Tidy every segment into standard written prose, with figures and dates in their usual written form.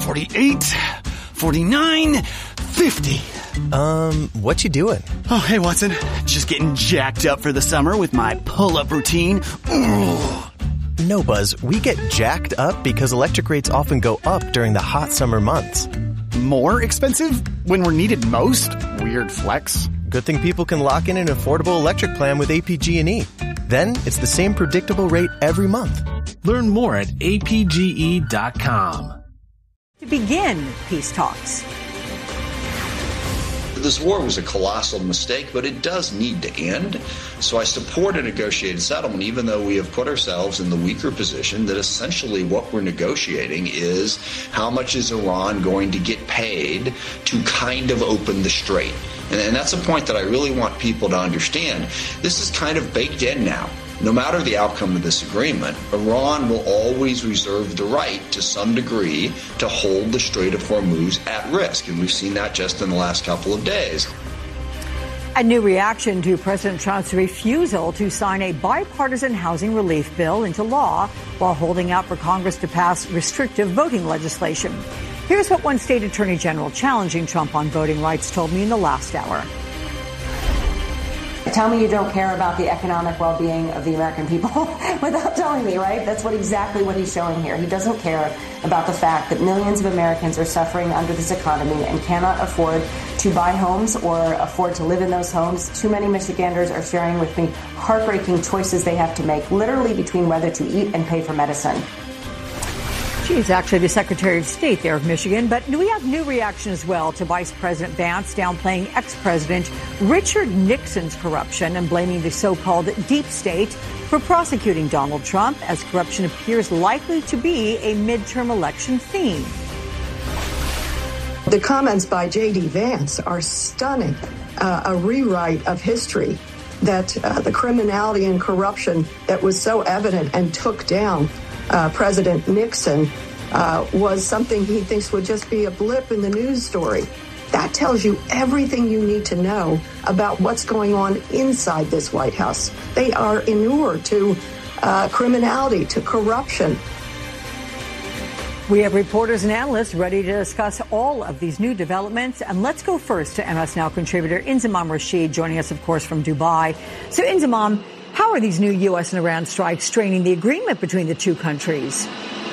48, 49, 50. What you doing? Oh, hey, Watson. Just getting jacked up for the summer with my pull-up routine. Ooh. No, Buzz. We get jacked up because electric rates often go up during the hot summer months. More expensive when we're needed most? Weird flex. Good thing people can lock in an affordable electric plan with APG&E. Then it's the same predictable rate every month. Learn more at apge.com. To begin peace talks. This war was a colossal mistake, but it does need to end. So I support a negotiated settlement, even though we have put ourselves in the weaker position that essentially what we're negotiating is how much is Iran going to get paid to kind of open the strait. And that's a point that I really want people to understand. This is kind of baked in now. No matter the outcome of this agreement, Iran will always reserve the right to some degree to hold the Strait of Hormuz at risk. And we've seen that just in the last couple of days. A new reaction to President Trump's refusal to sign a bipartisan housing relief bill into law while holding out for Congress to pass restrictive voting legislation. Here's what one state attorney general challenging Trump on voting rights told me in the last hour. Tell me you don't care about the economic well-being of the American people without telling me, right? That's exactly what he's showing here. He doesn't care about the fact that millions of Americans are suffering under this economy and cannot afford to buy homes or afford to live in those homes. Too many Michiganders are sharing with me heartbreaking choices they have to make, literally between whether to eat and pay for medicine. She's actually the Secretary of State there of Michigan. But we have new reaction as well to Vice President Vance downplaying ex-President Richard Nixon's corruption and blaming the so-called deep state for prosecuting Donald Trump, as corruption appears likely to be a midterm election theme. The comments by J.D. Vance are stunning, a rewrite of history, that the criminality and corruption that was so evident and took down President Nixon was something he thinks would just be a blip in the news story. That tells you everything you need to know about what's going on inside this White House. They are inured to criminality, to corruption. We have reporters and analysts ready to discuss all of these new developments. And let's go first to MS Now contributor Inzamam Rashid, joining us, of course, from Dubai. So, Inzamam, how are these new U.S. and Iran strikes straining the agreement between the two countries?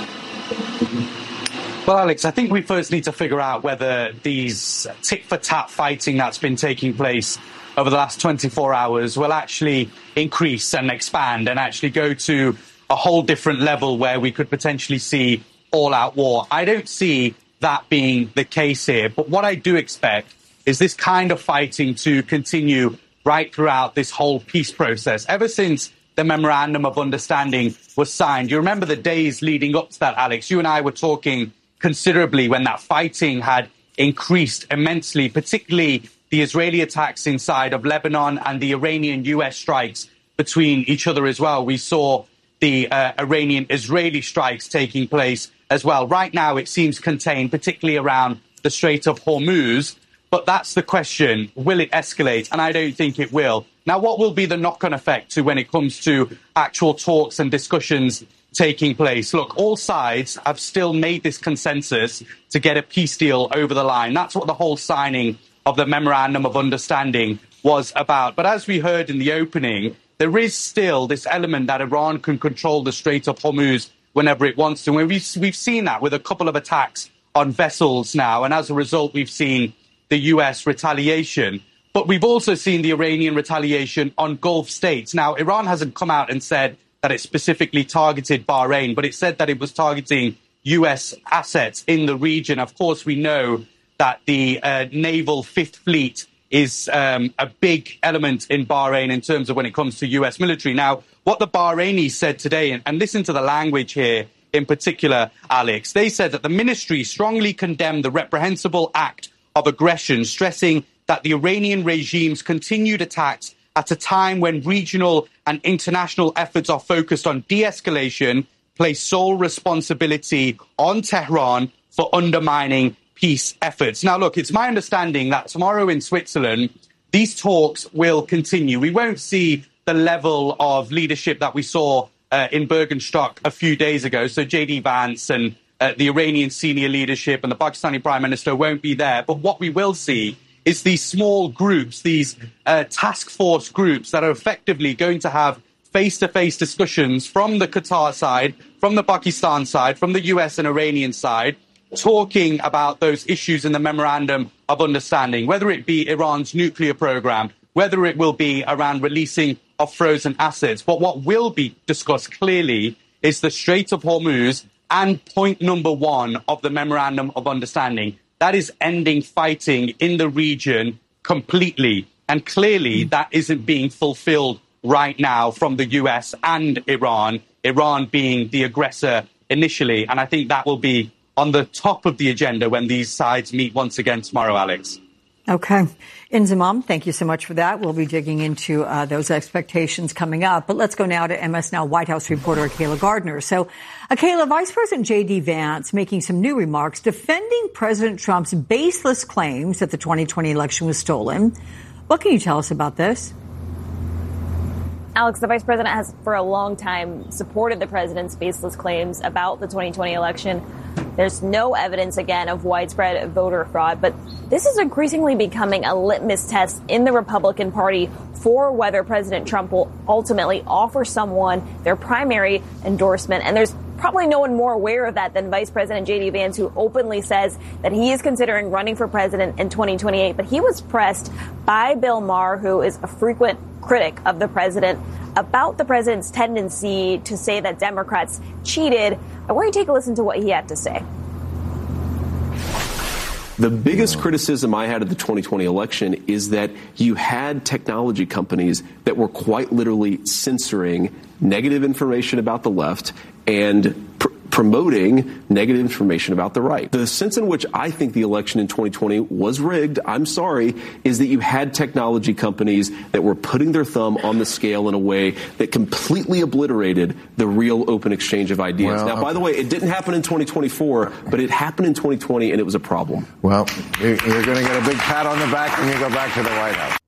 Well, Alex, I think we first need to figure out whether these tit-for-tat fighting that's been taking place over the last 24 hours will actually increase and expand and actually go to a whole different level where we could potentially see all-out war. I don't see that being the case here. But what I do expect is this kind of fighting to continue right throughout this whole peace process. Ever since the Memorandum of Understanding was signed, you remember the days leading up to that, Alex? You and I were talking considerably when that fighting had increased immensely, particularly the Israeli attacks inside of Lebanon and the Iranian-US strikes between each other as well. We saw the Iranian-Israeli strikes taking place as well. Right now, it seems contained, particularly around the Strait of Hormuz. But that's the question. Will it escalate? And I don't think it will. Now, what will be the knock-on effect to when it comes to actual talks and discussions taking place? Look, all sides have still made this consensus to get a peace deal over the line. That's what the whole signing of the Memorandum of Understanding was about. But as we heard in the opening, there is still this element that Iran can control the Strait of Hormuz whenever it wants to. And we've seen that with a couple of attacks on vessels now. And as a result, we've seen the U.S. retaliation. But we've also seen the Iranian retaliation on Gulf states. Now, Iran hasn't come out and said that it specifically targeted Bahrain, but it said that it was targeting U.S. assets in the region. Of course, we know that the naval Fifth Fleet is a big element in Bahrain in terms of when it comes to U.S. military. Now, what the Bahrainis said today, and listen to the language here in particular, Alex, they said that the ministry strongly condemned the reprehensible act of aggression, stressing that the Iranian regime's continued attacks at a time when regional and international efforts are focused on de-escalation place sole responsibility on Tehran for undermining peace efforts. Now, look, it's my understanding that tomorrow in Switzerland, these talks will continue. We won't see the level of leadership that we saw in Bergenstock a few days ago. So J.D. Vance and the Iranian senior leadership and the Pakistani prime minister won't be there. But what we will see is these small groups, these task force groups that are effectively going to have face-to-face discussions from the Qatar side, from the Pakistan side, from the US and Iranian side, talking about those issues in the Memorandum of Understanding, whether it be Iran's nuclear program, whether it will be around releasing of frozen assets. But what will be discussed clearly is the Strait of Hormuz and point number 1 of the Memorandum of Understanding. That is ending fighting in the region completely. And clearly that isn't being fulfilled right now from the US and Iran being the aggressor initially. And I think that will be on the top of the agenda when these sides meet once again tomorrow, Alex. Okay. Inzamam, thank you so much for that. We'll be digging into those expectations coming up. But let's go now to MS Now White House reporter Akayla Gardner. So, Akayla, Vice President J.D. Vance making some new remarks defending President Trump's baseless claims that the 2020 election was stolen. What can you tell us about this? Alex, the vice president has for a long time supported the president's baseless claims about the 2020 election. There's no evidence, again, of widespread voter fraud, but this is increasingly becoming a litmus test in the Republican Party for whether President Trump will ultimately offer someone their primary endorsement. And there's probably no one more aware of that than Vice President J.D. Vance, who openly says that he is considering running for president in 2028. But he was pressed by Bill Maher, who is a frequent critic of the president, about the president's tendency to say that Democrats cheated. I want you to take a listen to what he had to say. The biggest criticism I had of the 2020 election is that you had technology companies that were quite literally censoring negative information about the left and promoting negative information about the right. The sense in which I think the election in 2020 was rigged, I'm sorry, is that you had technology companies that were putting their thumb on the scale in a way that completely obliterated the real open exchange of ideas. Well, now, by the way, it didn't happen in 2024, but it happened in 2020, and it was a problem. Well, you're going to get a big pat on the back when you go back to the White House.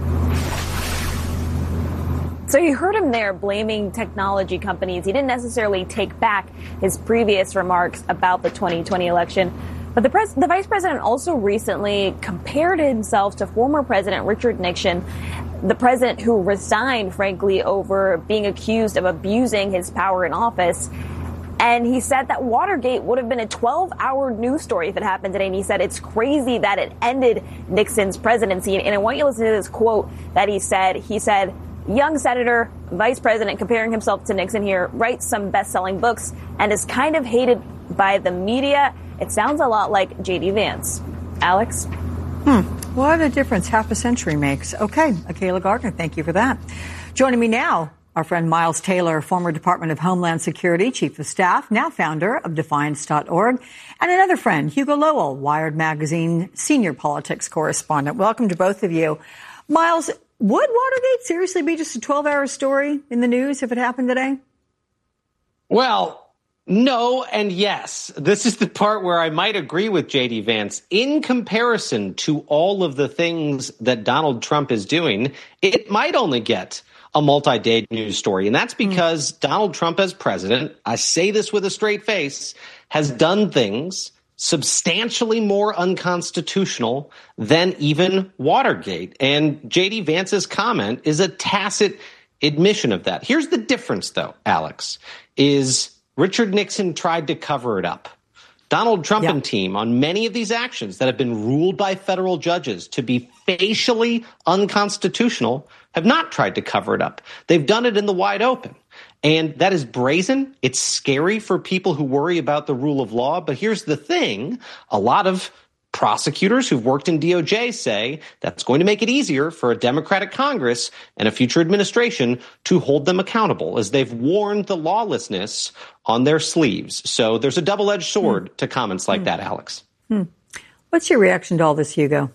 So you heard him there blaming technology companies. He didn't necessarily take back his previous remarks about the 2020 election. But the vice president also recently compared himself to former President Richard Nixon, the president who resigned, frankly, over being accused of abusing his power in office. And he said that Watergate would have been a 12-hour news story if it happened today. And he said it's crazy that it ended Nixon's presidency. And I want you to listen to this quote that he said. He said, "Young senator, vice president, comparing himself to Nixon here, writes some best-selling books and is kind of hated by the media." It sounds a lot like J.D. Vance. Alex? What a difference half a century makes. Okay, Akayla Gardner, thank you for that. Joining me now, our friend Miles Taylor, former Department of Homeland Security Chief of Staff, now founder of Defiance.org, and another friend, Hugo Lowell, Wired Magazine Senior Politics Correspondent. Welcome to both of you. Miles, would Watergate seriously be just a 12-hour story in the news if it happened today? Well, no and yes. This is the part where I might agree with J.D. Vance. In comparison to all of the things that Donald Trump is doing, it might only get a multi-day news story. And that's because Donald Trump as president, I say this with a straight face, has done things substantially more unconstitutional than even Watergate. And J.D. Vance's comment is a tacit admission of that. Here's the difference, though, Alex, is Richard Nixon tried to cover it up. Donald Trump and team on many of these actions that have been ruled by federal judges to be facially unconstitutional have not tried to cover it up. They've done it in the wide open. And that is brazen. It's scary for people who worry about the rule of law. But here's the thing. A lot of prosecutors who've worked in DOJ say that's going to make it easier for a Democratic Congress and a future administration to hold them accountable, as they've worn the lawlessness on their sleeves. So there's a double-edged sword to comments like that, Alex. What's your reaction to all this, Hugo?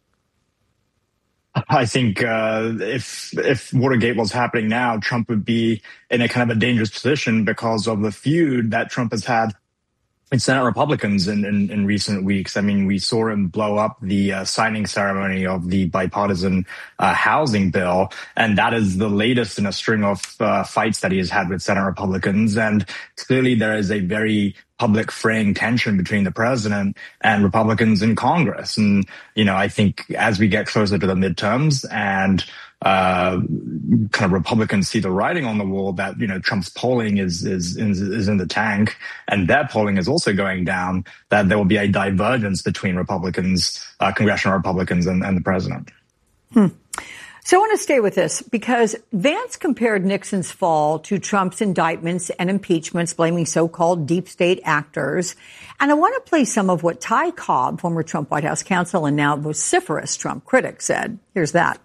I think if Watergate was happening now, Trump would be in a kind of a dangerous position because of the feud that Trump has had in Senate Republicans in recent weeks. I mean, we saw him blow up the signing ceremony of the bipartisan housing bill, and that is the latest in a string of fights that he has had with Senate Republicans. And clearly there is a very public fraying tension between the president and Republicans in Congress. And, I think as we get closer to the midterms and kind of Republicans see the writing on the wall that, Trump's polling is in the tank and their polling is also going down, that there will be a divergence between Republicans, congressional Republicans and the president. So I want to stay with this because Vance compared Nixon's fall to Trump's indictments and impeachments, blaming so-called deep state actors. And I want to play some of what Ty Cobb, former Trump White House counsel and now vociferous Trump critic, said. Here's that.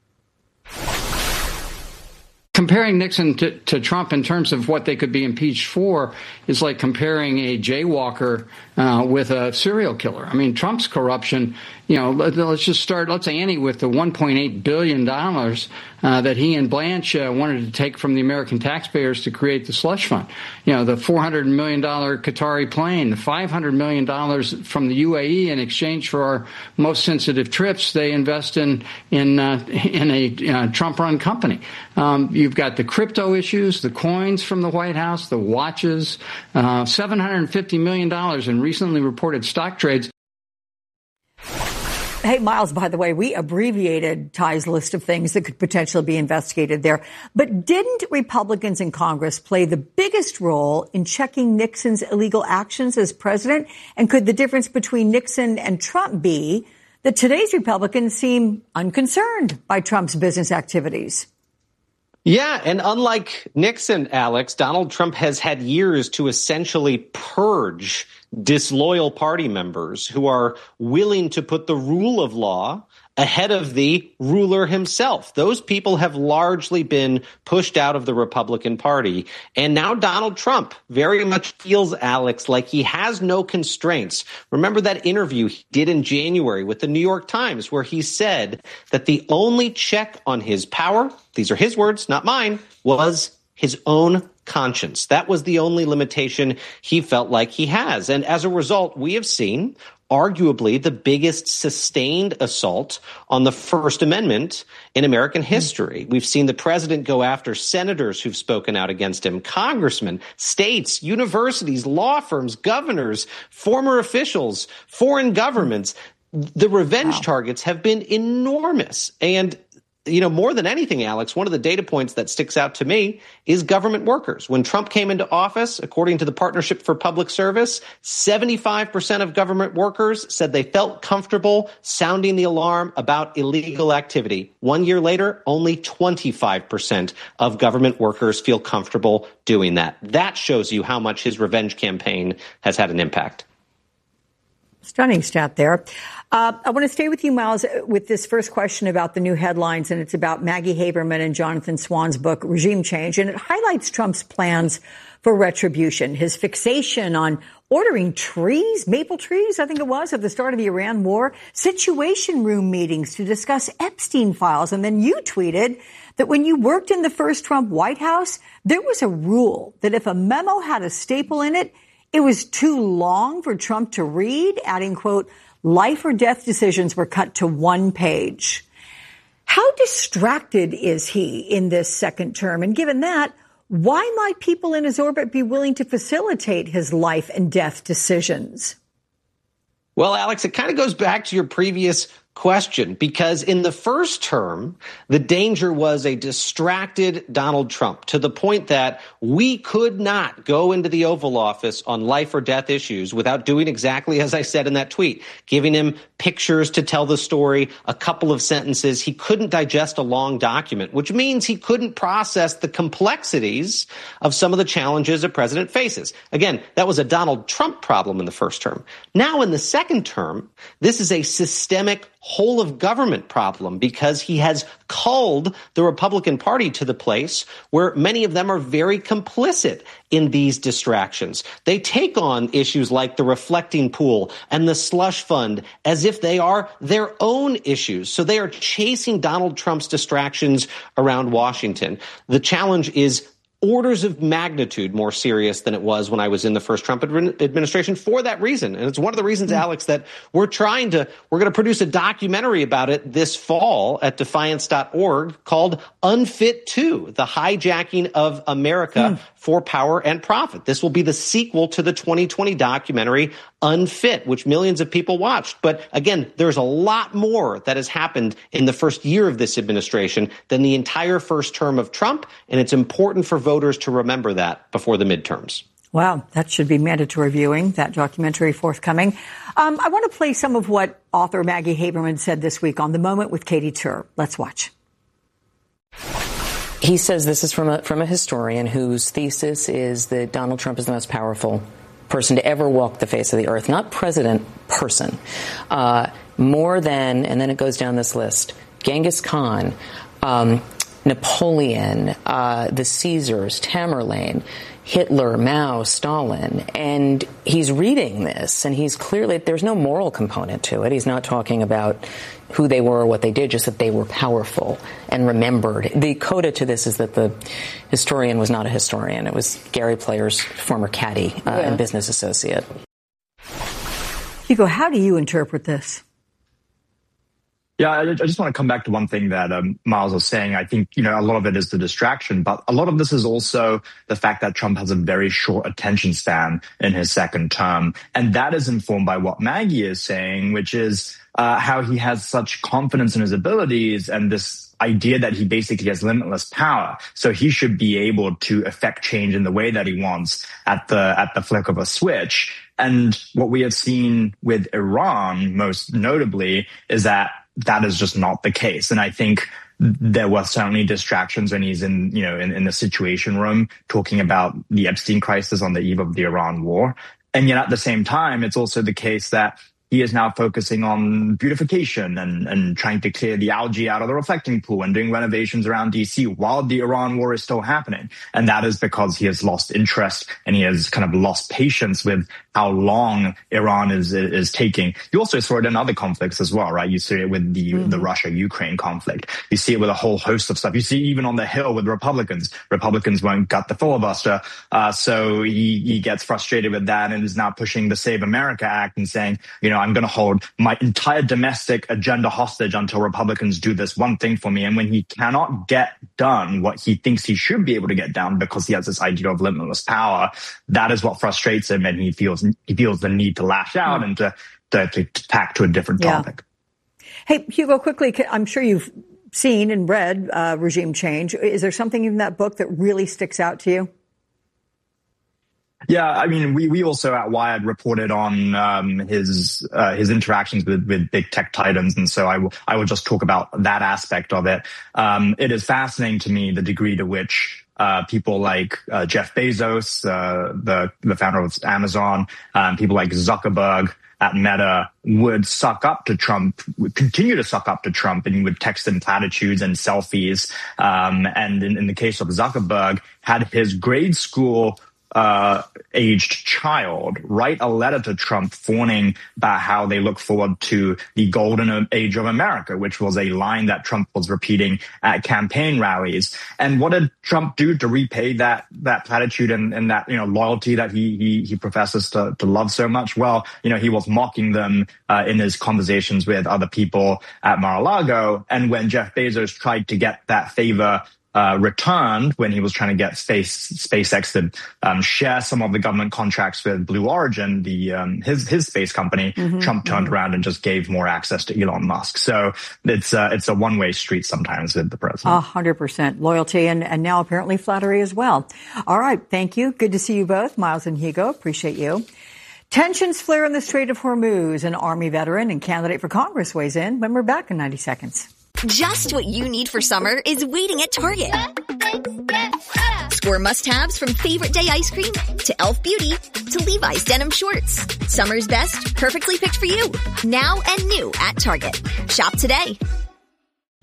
Comparing Nixon to Trump in terms of what they could be impeached for is like comparing a jaywalker with a serial killer. I mean, Trump's corruption, let's say Annie with the $1.8 billion that he and Blanche wanted to take from the American taxpayers to create the slush fund. The $400 million Qatari plane, the $500 million from the UAE in exchange for our most sensitive trips they invest in a Trump-run company. You've got the crypto issues, the coins from the White House, the watches, $750 million in recently reported stock trades. Hey, Miles, by the way, we abbreviated Ty's list of things that could potentially be investigated there. But didn't Republicans in Congress play the biggest role in checking Nixon's illegal actions as president? And could the difference between Nixon and Trump be that today's Republicans seem unconcerned by Trump's business activities? Yeah, and unlike Nixon, Alex, Donald Trump has had years to essentially purge disloyal party members who are willing to put the rule of law ahead of the ruler himself. Those people have largely been pushed out of the Republican Party. And now Donald Trump very much feels, Alex, like he has no constraints. Remember that interview he did in January with the New York Times where he said that the only check on his power, these are his words, not mine, was his own conscience. That was the only limitation he felt like he has. And as a result, we have seen arguably the biggest sustained assault on the First Amendment in American history. We've seen the president go after senators who've spoken out against him, congressmen, states, universities, law firms, governors, former officials, foreign governments. The revenge targets have been enormous. And more than anything, Alex, one of the data points that sticks out to me is government workers. When Trump came into office, according to the Partnership for Public Service, 75% of government workers said they felt comfortable sounding the alarm about illegal activity. 1 year later, only 25% of government workers feel comfortable doing that. That shows you how much his revenge campaign has had an impact. Stunning stat there. I want to stay with you, Miles, with this first question about the new headlines, and it's about Maggie Haberman and Jonathan Swann's book, Regime Change, and it highlights Trump's plans for retribution, his fixation on ordering trees, maple trees, I think it was, at the start of the Iran war, situation room meetings to discuss Epstein files. And then you tweeted that when you worked in the first Trump White House, there was a rule that if a memo had a staple in it, it was too long for Trump to read, adding, quote, life or death decisions were cut to one page. How distracted is he in this second term? And given that, why might people in his orbit be willing to facilitate his life and death decisions? Well, Alex, it kind of goes back to your previous question, because in the first term, the danger was a distracted Donald Trump to the point that we could not go into the Oval Office on life or death issues without doing exactly as I said in that tweet, giving him pictures to tell the story, a couple of sentences. He couldn't digest a long document, which means he couldn't process the complexities of some of the challenges a president faces. Again, that was a Donald Trump problem in the first term. Now in the second term, this is a systemic whole of government problem because he has culled the Republican Party to the place where many of them are very complicit in these distractions. They take on issues like the reflecting pool and the slush fund as if they are their own issues. So they are chasing Donald Trump's distractions around Washington. The challenge is orders of magnitude more serious than it was when I was in the first Trump administration for that reason. And it's one of the reasons, Alex, that we're going to produce a documentary about it this fall at defiance.org called Unfit 2, the hijacking of America for power and profit. This will be the sequel to the 2020 documentary Unfit, which millions of people watched. But again, there's a lot more that has happened in the first year of this administration than the entire first term of Trump. And it's important for voters to remember that before the midterms. Wow, that should be mandatory viewing, that documentary forthcoming. I want to play some of what author Maggie Haberman said this week on The Moment with Katy Tur. Let's watch. He says this is from a historian whose thesis is that Donald Trump is the most powerful person to ever walk the face of the earth, not president, person. More than, and then it goes down this list, Genghis Khan, Napoleon, the Caesars, Tamerlane, Hitler, Mao, Stalin. And he's reading this, and he's clearly, there's no moral component to it. He's not talking about who they were or what they did, just that they were powerful and remembered. The coda to this is that the historian was not a historian. It was Gary Player's former caddy and business associate. Hugo, how do you interpret this? Yeah, I just want to come back to one thing that Miles was saying. I think, a lot of it is the distraction, but a lot of this is also the fact that Trump has a very short attention span in his second term. And that is informed by what Maggie is saying, which is how he has such confidence in his abilities and this idea that he basically has limitless power. So he should be able to affect change in the way that he wants at the flick of a switch. And what we have seen with Iran, most notably, is that is just not the case. And I think there were certainly distractions when he's in the Situation Room talking about the Epstein crisis on the eve of the Iran war. And yet at the same time, it's also the case that he is now focusing on beautification and trying to clear the algae out of the reflecting pool and doing renovations around D.C. while the Iran war is still happening. And that is because he has lost interest and he has kind of lost patience with how long Iran is taking. You also saw it in other conflicts as well, right? You see it with the Russia-Ukraine conflict. You see it with a whole host of stuff. You see even on the Hill with Republicans. Republicans won't gut the filibuster. So he gets frustrated with that and is now pushing the Save America Act and saying, I'm going to hold my entire domestic agenda hostage until Republicans do this one thing for me. And when he cannot get done what he thinks he should be able to get done because he has this idea of limitless power, that is what frustrates him. And he feels the need to lash out and to tack to a different topic. Hey, Hugo, quickly, I'm sure you've seen and read Regime Change. Is there something in that book that really sticks out to you? Yeah, I mean, we also at Wired reported on his interactions with big tech titans, and so I will just talk about that aspect of it. It is fascinating to me the degree to which people like Jeff Bezos, the founder of Amazon, people like Zuckerberg at Meta would suck up to Trump, would continue to suck up to Trump, and he would text him platitudes and selfies. And in the case of Zuckerberg, had his grade school aged child write a letter to Trump warning about how they look forward to the golden age of America, which was a line that Trump was repeating at campaign rallies. And what did Trump do to repay that platitude and that, loyalty that he professes to love so much? Well, he was mocking them in his conversations with other people at Mar-a-Lago. And when Jeff Bezos tried to get that favor returned when he was trying to get SpaceX to share some of the government contracts with Blue Origin, his space company, Trump turned around and just gave more access to Elon Musk. So it's a one-way street sometimes with the president. 100% loyalty and now apparently flattery as well. All right. Thank you. Good to see you both, Miles and Hugo. Appreciate you. Tensions flare in the Strait of Hormuz. An Army veteran and candidate for Congress weighs in when we're back in 90 seconds. Just what you need for summer is waiting at Target. Score must-haves from Favorite Day ice cream to Elf Beauty to Levi's denim shorts. Summer's best, perfectly picked for you. Now and new at Target. Shop today.